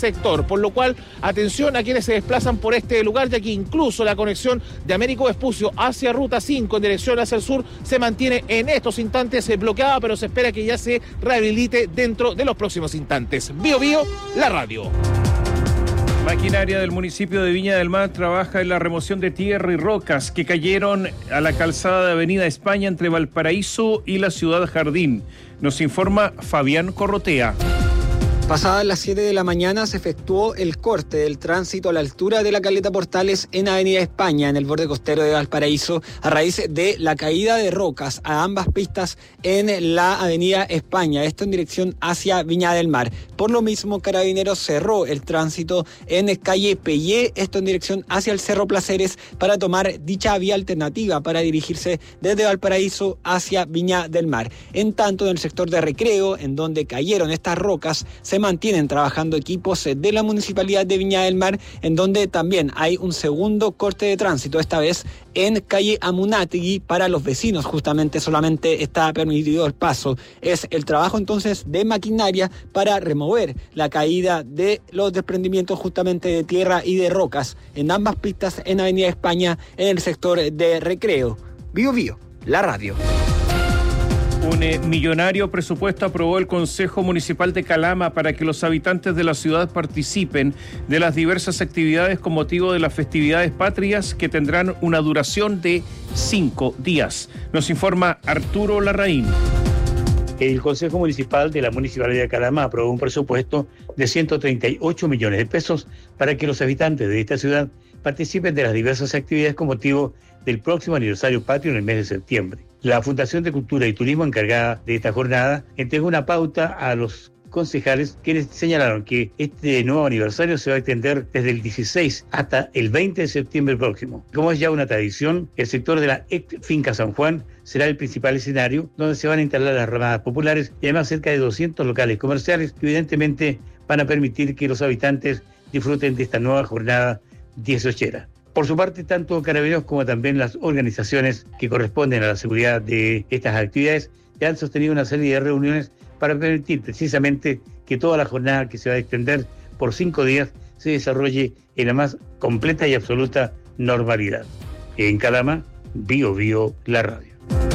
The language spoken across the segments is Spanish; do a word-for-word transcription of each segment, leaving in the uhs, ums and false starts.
sector, por lo cual atención a quienes se desplazan por este lugar, ya que incluso la conexión de Américo Vespucio hacia Ruta cinco en dirección hacia el sur se mantiene en estos instantes bloqueada, pero se espera que ya se rehabilite dentro de los próximos instantes. Bio Bio, la radio. Maquinaria del municipio de Viña del Mar trabaja en la remoción de tierra y rocas que cayeron a la calzada de Avenida España entre Valparaíso y la Ciudad Jardín. Nos informa Fabián Corrotea. Pasadas las siete de la mañana se efectuó el corte del tránsito a la altura de la Caleta Portales en Avenida España, en el borde costero de Valparaíso, a raíz de la caída de rocas a ambas pistas en la Avenida España, esto en dirección hacia Viña del Mar. Por lo mismo, Carabineros cerró el tránsito en calle Pellé, esto en dirección hacia el Cerro Placeres, para tomar dicha vía alternativa para dirigirse desde Valparaíso hacia Viña del Mar. En tanto, en el sector de Recreo, en donde cayeron estas rocas, se mantienen trabajando equipos de la Municipalidad de Viña del Mar, en donde también hay un segundo corte de tránsito, esta vez en calle Amunátegui. Para los vecinos justamente solamente está permitido el paso. Es el trabajo entonces de maquinaria para remover la caída de los desprendimientos justamente de tierra y de rocas en ambas pistas en Avenida España, en el sector de Recreo. Bio Bio, la radio. Un eh, millonario presupuesto aprobó el Consejo Municipal de Calama para que los habitantes de la ciudad participen de las diversas actividades con motivo de las festividades patrias que tendrán una duración de cinco días. Nos informa Arturo Larraín. El Consejo Municipal de la Municipalidad de Calama aprobó un presupuesto de ciento treinta y ocho millones de pesos para que los habitantes de esta ciudad participen de las diversas actividades con motivo del próximo aniversario patrio en el mes de septiembre. La Fundación de Cultura y Turismo, encargada de esta jornada, entregó una pauta a los concejales, quienes señalaron que este nuevo aniversario se va a extender desde el dieciséis hasta el veinte de septiembre próximo. Como es ya una tradición, el sector de la ex Finca San Juan será el principal escenario donde se van a instalar las ramadas populares y además cerca de doscientos locales comerciales que evidentemente van a permitir que los habitantes disfruten de esta nueva jornada dieciochera. Por su parte, tanto Carabineros como también las organizaciones que corresponden a la seguridad de estas actividades ya han sostenido una serie de reuniones para permitir precisamente que toda la jornada, que se va a extender por cinco días, se desarrolle en la más completa y absoluta normalidad. En Calama, Bio Bio, la radio.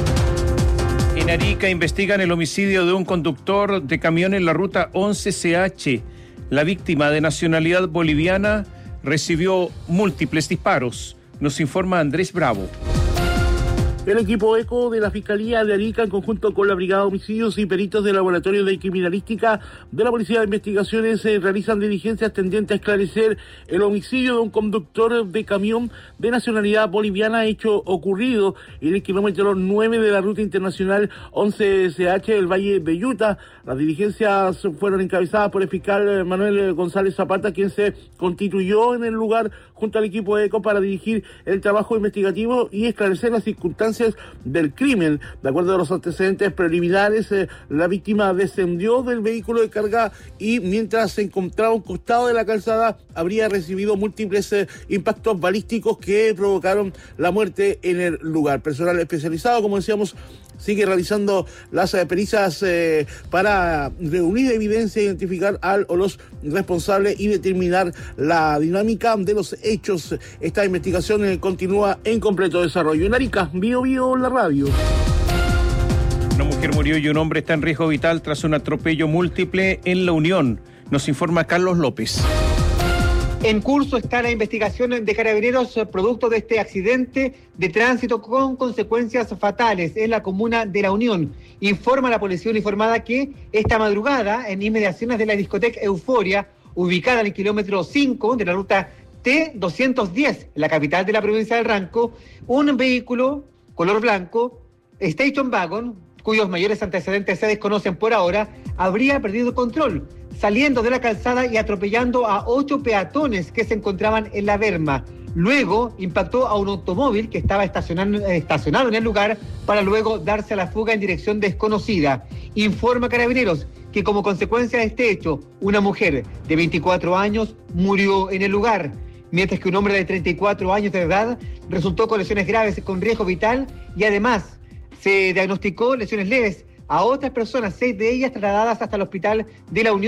En Arica investigan el homicidio de un conductor de camión en la ruta once C H. La víctima, de nacionalidad boliviana, recibió múltiples disparos. Nos informa Andrés Bravo. El equipo ECO de la Fiscalía de Arica, en conjunto con la Brigada de Homicidios y peritos del Laboratorio de Criminalística de la Policía de Investigaciones, eh, realizan diligencias tendientes a esclarecer el homicidio de un conductor de camión de nacionalidad boliviana, hecho ocurrido en el kilómetro nueve de la ruta internacional once C H del Valle de Utah. Las diligencias fueron encabezadas por el fiscal Manuel González Zapata, quien se constituyó en el lugar junto al equipo ECO para dirigir el trabajo investigativo y esclarecer las circunstancias del crimen. De acuerdo a los antecedentes preliminares, eh, la víctima descendió del vehículo de carga y mientras se encontraba a un costado de la calzada habría recibido múltiples eh, impactos balísticos que provocaron la muerte en el lugar. Personal especializado, como decíamos, sigue realizando las eh, pericias eh, para reunir evidencia, identificar al o los responsables y determinar la dinámica de los hechos. Esta investigación eh, continúa en completo desarrollo. En Arica, Bio Bio, la radio. Una mujer murió y un hombre está en riesgo vital tras un atropello múltiple en La Unión. Nos informa Carlos López. En curso está la investigación de Carabineros producto de este accidente de tránsito con consecuencias fatales en la comuna de La Unión. Informa la policía uniformada que esta madrugada, en inmediaciones de la discoteca Euforia, ubicada en el kilómetro cinco de la ruta T doscientos diez, en la capital de la provincia del Ranco, un vehículo color blanco, Station Wagon, cuyos mayores antecedentes se desconocen por ahora, habría perdido control, saliendo de la calzada y atropellando a ocho peatones que se encontraban en la berma. Luego impactó a un automóvil que estaba estacionado, estacionado en el lugar para luego darse a la fuga en dirección desconocida. Informa Carabineros que como consecuencia de este hecho, una mujer de veinticuatro años murió en el lugar, mientras que un hombre de treinta y cuatro años de edad resultó con lesiones graves con riesgo vital y además se diagnosticó lesiones leves a otras personas, seis de ellas trasladadas hasta el hospital de La Unión,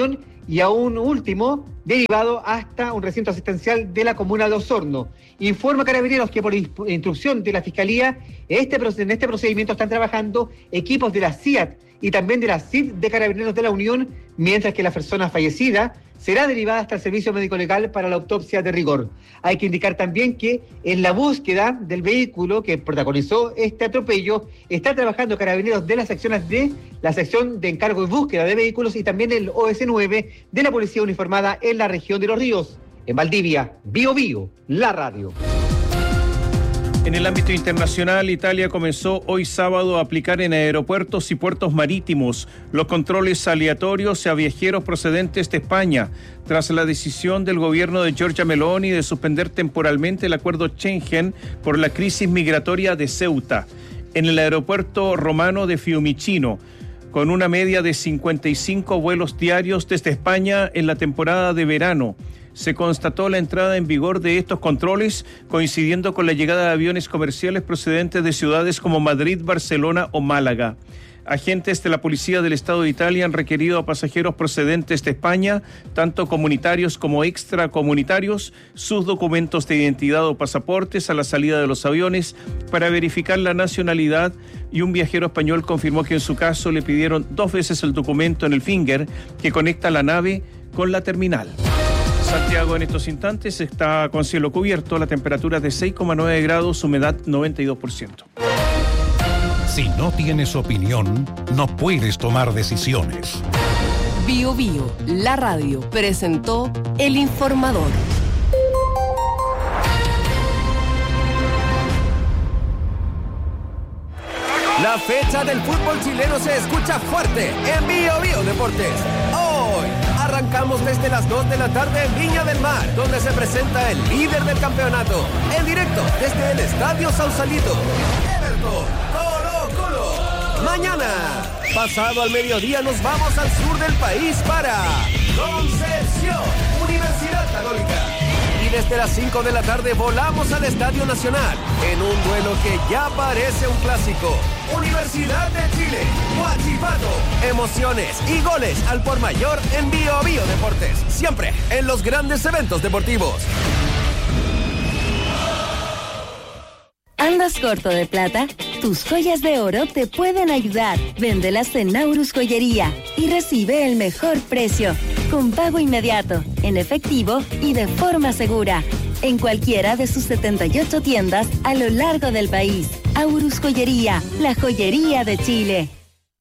y a un último derivado hasta un recinto asistencial de la comuna de Osorno. Informa Carabineros que por instrucción de la Fiscalía, este, en este procedimiento están trabajando equipos de la C I A T y también de la C I D de Carabineros de la Unión, mientras que la persona fallecida será derivada hasta el servicio médico legal para la autopsia de rigor. Hay que indicar también que en la búsqueda del vehículo que protagonizó este atropello está trabajando Carabineros de las secciones de la sección de encargo y búsqueda de vehículos y también el O S nueve de la Policía Uniformada en la región de Los Ríos. En Valdivia, Bio Bio, la radio. En el ámbito internacional, Italia comenzó hoy sábado a aplicar en aeropuertos y puertos marítimos los controles aleatorios a viajeros procedentes de España, tras la decisión del gobierno de Giorgia Meloni de suspender temporalmente el acuerdo Schengen por la crisis migratoria de Ceuta. En el aeropuerto romano de Fiumicino, con una media de cincuenta y cinco vuelos diarios desde España en la temporada de verano, se constató la entrada en vigor de estos controles, coincidiendo con la llegada de aviones comerciales procedentes de ciudades como Madrid, Barcelona o Málaga. Agentes de la Policía del Estado de Italia han requerido a pasajeros procedentes de España, tanto comunitarios como extracomunitarios, sus documentos de identidad o pasaportes a la salida de los aviones para verificar la nacionalidad, y un viajero español confirmó que en su caso le pidieron dos veces el documento en el finger que conecta la nave con la terminal. Santiago en estos instantes está con cielo cubierto, la temperatura es de seis coma nueve grados, humedad noventa y dos por ciento. Si no tienes opinión, no puedes tomar decisiones. Bio Bio, la radio, presentó El Informador. La fecha del fútbol chileno se escucha fuerte en Bio Bio Deportes. Hoy arrancamos desde las dos de la tarde en Viña del Mar, donde se presenta el líder del campeonato, en directo desde el Estadio Sausalito. Everton, Colo Colo. Mañana, pasado al mediodía, nos vamos al sur del país para Concepción, Universidad Católica. Y desde las cinco de la tarde volamos al Estadio Nacional en un duelo que ya parece un clásico. Universidad de Chile, Huachipato. Emociones y goles al por mayor en Bio Bio Deportes. Siempre en los grandes eventos deportivos. ¿Andas corto de plata? Tus joyas de oro te pueden ayudar. Véndelas en Naurus Joyería y recibe el mejor precio, con pago inmediato, en efectivo y de forma segura, en cualquiera de sus setenta y ocho tiendas a lo largo del país. Aurus Joyería, la joyería de Chile.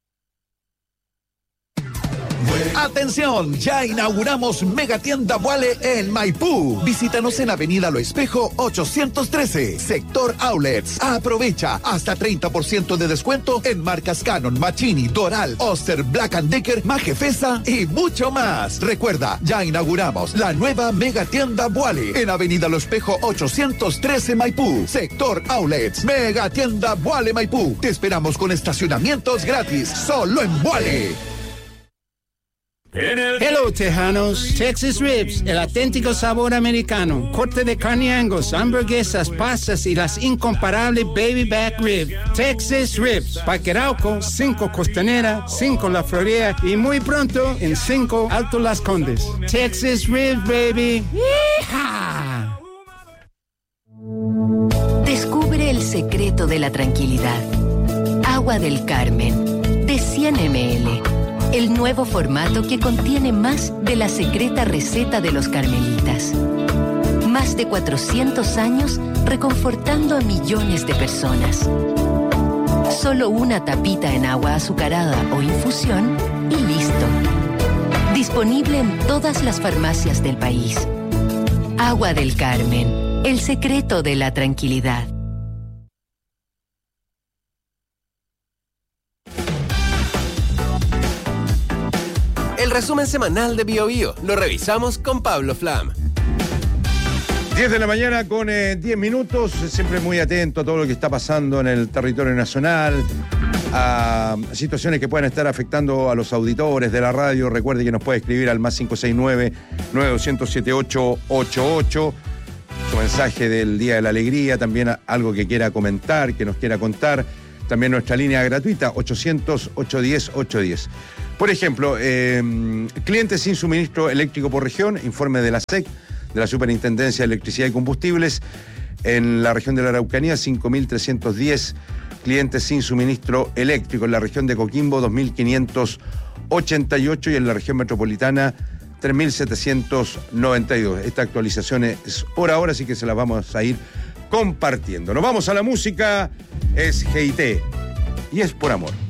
¡Atención! Ya inauguramos Megatienda Vuale en Maipú. Visítanos en Avenida Lo Espejo ochocientos trece, Sector Outlets. Aprovecha hasta treinta por ciento de descuento en marcas Canon, Machini, Doral, Oster, Black and Decker, Majefesa y mucho más. Recuerda, ya inauguramos la nueva Megatienda Vuale en Avenida Lo Espejo ochocientos trece, Maipú, Sector Outlets. Megatienda Vuale Maipú. Te esperamos con estacionamientos gratis, solo en Vuale. Hello, Tejanos. Texas Ribs, el auténtico sabor americano. Corte de carne Angus, hamburguesas, pastas y las incomparables Baby Back Rib. Texas Ribs, Parque Arauco, cinco Costanera, cinco La Florida y muy pronto en cinco Alto Las Condes. Texas Ribs, baby. ¡Yeehaw! Descubre el secreto de la tranquilidad. Agua del Carmen, de cien mililitros. El nuevo formato que contiene más de la secreta receta de los carmelitas. Más de cuatrocientos años reconfortando a millones de personas. Solo una tapita en agua azucarada o infusión y listo. Disponible en todas las farmacias del país. Agua del Carmen, el secreto de la tranquilidad. El resumen semanal de Bio Bio lo revisamos con Pablo Flam. diez de la mañana con eh, diez minutos, siempre muy atento a todo lo que está pasando en el territorio nacional, a situaciones que puedan estar afectando a los auditores de la radio. Recuerde que nos puede escribir al más cinco seis nueve, nueve dos cero siete ocho ocho ocho. Su mensaje del Día de la Alegría, también algo que quiera comentar, que nos quiera contar. También nuestra línea gratuita, ochocientos, ochocientos diez, ochocientos diez. Por ejemplo, eh, clientes sin suministro eléctrico por región, informe de la S E C, de la Superintendencia de Electricidad y Combustibles. En la región de la Araucanía, cinco mil trescientos diez clientes sin suministro eléctrico. En la región de Coquimbo, dos mil quinientos ochenta y ocho. Y en la región metropolitana, tres mil setecientos noventa y dos. Esta actualización es hora a hora, así que se las vamos a ir compartiendo. Nos vamos a la música. Es G I T y es por amor.